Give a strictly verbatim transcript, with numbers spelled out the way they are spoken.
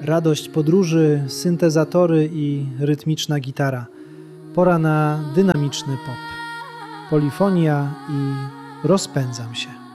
radość podróży, syntezatory i rytmiczna gitara. Pora na dynamiczny pop. Polifonia i rozpędzam się.